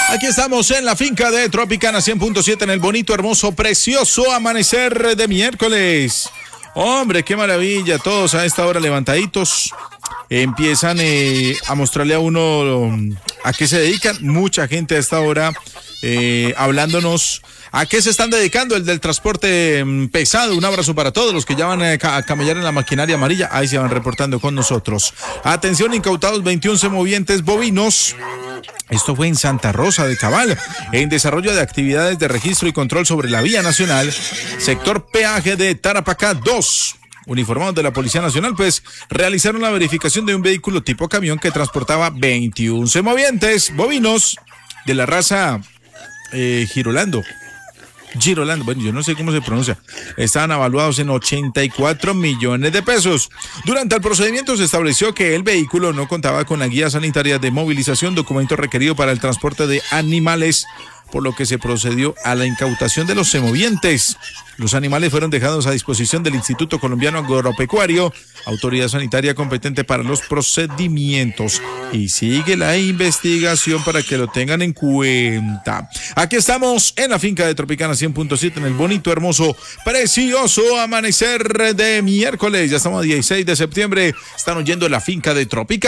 Aquí estamos en la finca de Tropicana 100.7 en el bonito, hermoso, precioso amanecer de miércoles. Hombre, qué maravilla, todos a esta hora levantaditos. Empiezan a mostrarle a uno a qué se dedican. Mucha gente a esta hora hablándonos a qué se están dedicando. El del transporte pesado, un abrazo para todos los que ya van a camellar en la maquinaria amarilla. Ahí se van reportando con nosotros. Atención, incautados 21 semovientes bovinos. Esto fue en Santa Rosa de Cabal, en desarrollo de actividades de registro y control sobre la vía nacional, sector peaje de Tarapacá 2. Uniformados de la Policía Nacional, pues, realizaron la verificación de un vehículo tipo camión que transportaba 21 semovientes bovinos de la raza Girolando, bueno, yo no sé cómo se pronuncia. Estaban avaluados en 84 millones de pesos. Durante el procedimiento se estableció que el vehículo no contaba con la guía sanitaria de movilización, documento requerido para el transporte de animales, por lo que se procedió a la incautación de los semovientes. Los animales fueron dejados a disposición del Instituto Colombiano Agropecuario, autoridad sanitaria competente para los procedimientos. Y sigue la investigación para que lo tengan en cuenta. Aquí estamos en la finca de Tropicana 100.7 en el bonito, hermoso, precioso amanecer de miércoles. Ya estamos a 16 de septiembre. Están oyendo la finca de Tropicana.